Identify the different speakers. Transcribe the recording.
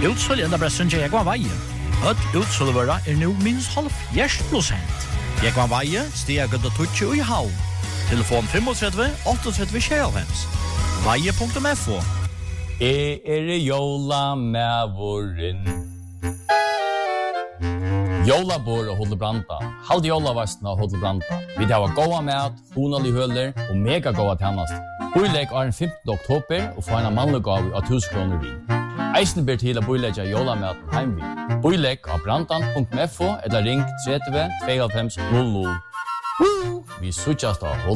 Speaker 1: Utsølg enda bressun til Jekvann Veie. Utsølgvøra nu minst 70%. Jekvann Veie, stiga gudda tutsi i havn. Telefon 35 38 95. Veie.fo.
Speaker 2: Jólamævurin. Jólabor og Hodlebranda. Halde jólavastna og Hodlebranda. Vi har goda mat, honalig høler og mega goda tjennast. Boilegg er den 15. oktober og får en mannlig gav av 1000 kroner vi. Eisen ber til å boilegge jólamaten heimvi. Boilegg av brandan.fo eller ring 30 92 00. Vi suttjast av